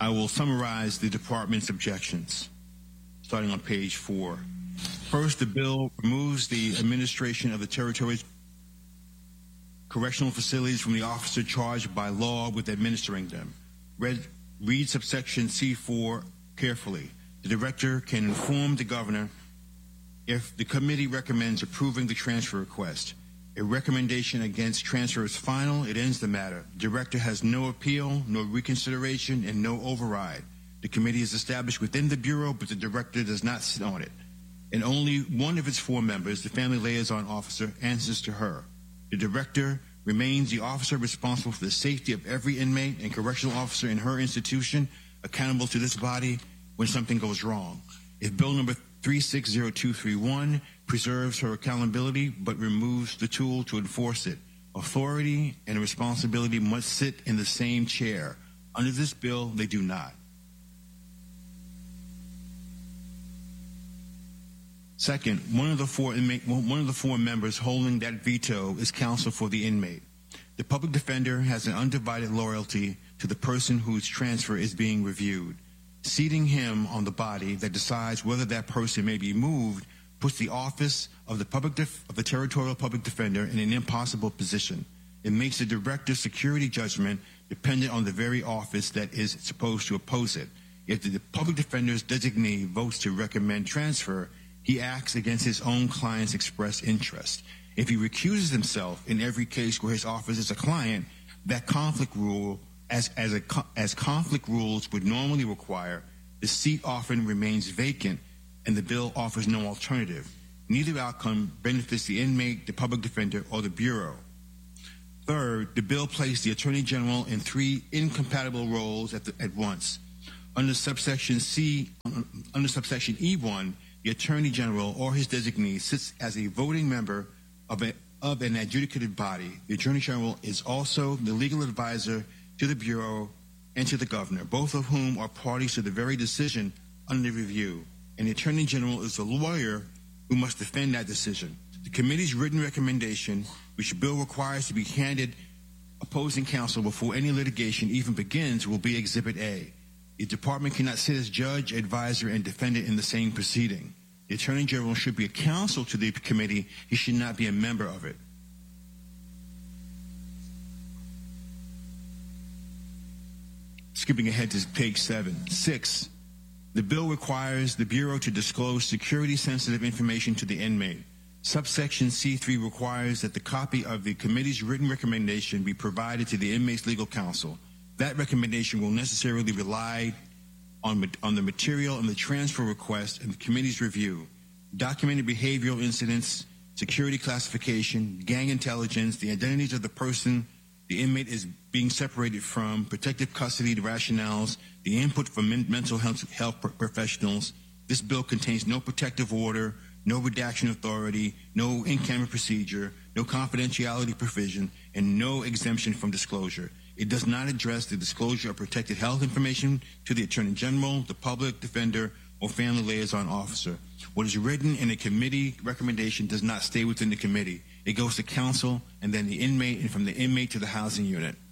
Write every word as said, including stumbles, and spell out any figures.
I will summarize the department's objections, starting on page four. First, the bill removes the administration of the territory's correctional facilities from the officer charged by law with administering them. Read, read subsection C four carefully. The director can inform the governor if the committee recommends approving the transfer request. A recommendation against transfer is final. It ends the matter. The director has no appeal, no reconsideration, and no override. The committee is established within the Bureau, but the director does not sit on it. And only one of its four members, the family liaison officer, answers to her. The director remains the officer responsible for the safety of every inmate and correctional officer in her institution, accountable to this body when something goes wrong. If Bill number three six zero two three one preserves her accountability but removes the tool to enforce it, authority and responsibility must sit in the same chair. Under this bill, they do not. Second, one of the four inmate, one of the four members holding that veto is counsel for the inmate. The public defender has an undivided loyalty to the person whose transfer is being reviewed. Seating him on the body that decides whether that person may be moved puts the office of the public def- of the territorial public defender in an impossible position. It makes the director's security judgment dependent on the very office that is supposed to oppose it. If the public defender's designee votes to recommend transfer, he acts against his own client's express interest. If he recuses himself in every case where his office is a client, that conflict rule, as as, a, as conflict rules would normally require, the seat often remains vacant and the bill offers no alternative. Neither outcome benefits the inmate, the public defender, or the Bureau. Third, the bill placed the Attorney General in three incompatible roles at, the, at once. Under subsection C, under subsection E one, the Attorney General or his designee sits as a voting member of, a, of an adjudicative body. The Attorney General is also the legal advisor to the Bureau and to the Governor, both of whom are parties to the very decision under review. And the Attorney General is the lawyer who must defend that decision. The committee's written recommendation, which the bill requires to be handed opposing counsel before any litigation even begins, will be Exhibit A. The department cannot sit as judge, advisor, and defendant in the same proceeding. The Attorney General should be a counsel to the committee. He should not be a member of it. Skipping ahead to page seven. Six, the bill requires the Bureau to disclose security-sensitive information to the inmate. Subsection C three requires that the copy of the committee's written recommendation be provided to the inmate's legal counsel. That recommendation will necessarily rely on, on the material and the transfer request and the committee's review. Documented behavioral incidents, security classification, gang intelligence, the identities of the person the inmate is being separated from, protective custody, the rationales, the input from men mental health, health professionals. This bill contains no protective order, no redaction authority, no in-camera procedure, no confidentiality provision, and no exemption from disclosure. It does not address the disclosure of protected health information to the Attorney General, the public defender, or family liaison officer. What is written in a committee recommendation does not stay within the committee. It goes to counsel and then the inmate, and from the inmate to the housing unit.